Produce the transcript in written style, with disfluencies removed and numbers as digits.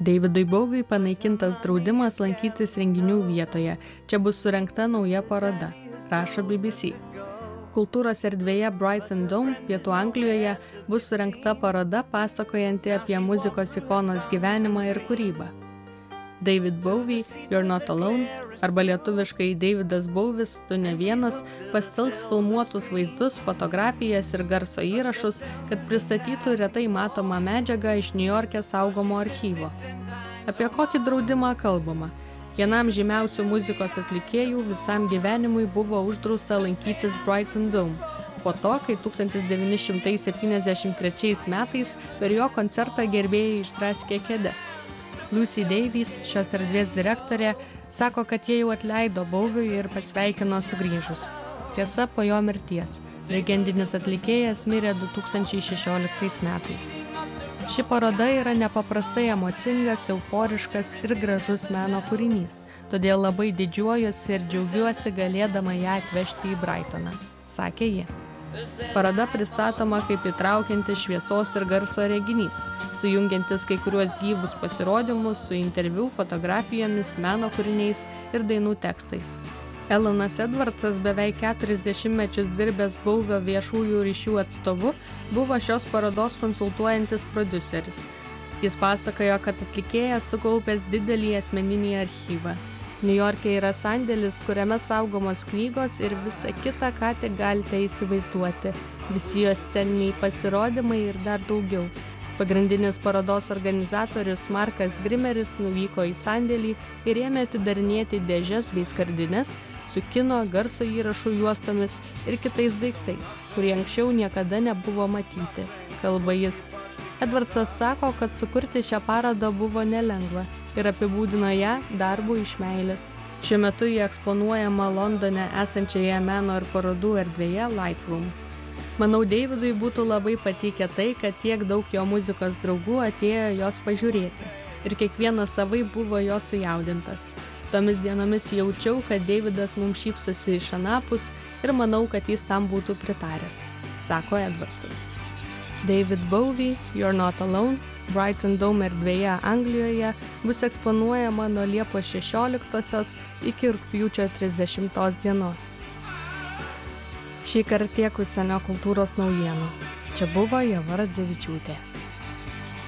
Davidui Bowiui panaikintas draudimas lankytis renginių vietoje. Čia bus surengta nauja paroda, rašo BBC. Kultūros erdvėje Brighton Dome, Pietų Anglijoje, bus surengta paroda pasakojanti apie muzikos ikonos gyvenimą ir kūrybą. David Bowie, You're Not Alone, arba lietuviškai Davidas Bovis, Tu ne vienas, pasitelks filmuotus vaizdus, fotografijas ir garso įrašus, kad pristatytų retai matomą medžiagą iš Niujorke saugomo archyvo. Apie kokį draudimą kalbama? Vienam žymiausių muzikos atlikėjų visam gyvenimui buvo uždrausta lankytis Brighton Dome, po to, kai 1973 metais per jo koncertą gerbėjai išdraskė kėdes. Lucy Davies, šios erdvės direktorė, sako, kad jie jau atleido Bowiui ir pasveikino sugrįžus. Tiesa, po jo mirties. Legendinis atlikėjas mirė 2016 metais. Ši paroda yra nepaprastai emocingas, euforiškas ir gražus meno kūrinys, todėl labai didžiuojuosi ir džiaugiuosi galėdama ją atvežti į Brightoną, sakė ji. Paroda pristatoma kaip įtraukiantis šviesos ir garso reginys, sujungiantis kai kuriuos gyvus pasirodymus su interviu, fotografijomis, meno kūriniais ir dainų tekstais. Elonas Edwardsas, beveik 40 mečius dirbęs Bowio viešųjų ryšių atstovu, buvo šios parodos konsultuojantis prodiuseris. Jis pasakojo, kad atlikėjas sukaupęs didelį asmeninį archyvą. Niujorke yra sandėlis, kuriame saugomos knygos ir visa kita, ką tik galite įsivaizduoti. Visi jos sceniniai pasirodymai ir dar daugiau. Pagrindinis parodos organizatorius Markas Grimeris nuvyko į sandėlį ir ėmė atidarinėti dėžes bei skardines su kino, garso įrašų juostomis ir kitais daiktais, kurie anksčiau niekada nebuvo matyti, kalba jis. Edwardsas sako, kad sukurti šią parodą buvo nelengva ir apibūdino ją darbu iš meilės. Šiuo metu ji eksponuojama Londone esančioje meno ir parodų erdvėje Lightroom. Manau, Davidui būtų labai patikę tai, kad tiek daug jo muzikos draugų atėjo jos pažiūrėti ir kiekvienas savai buvo jo sujaudintas. Tomis dienomis jaučiau, kad Davidas mums šypsosi iš anapus ir manau, kad jis tam būtų pritaręs, sako Edwardsas. David Bowie, You're Not Alone, Brighton Dome erdvėje Anglijoje bus eksponuojama nuo Liepos 16 iki rugpjūčio 30 dienos. Šįkart tiek užsienio kultūros naujienų. Čia buvo Ieva Radzevičiūtė.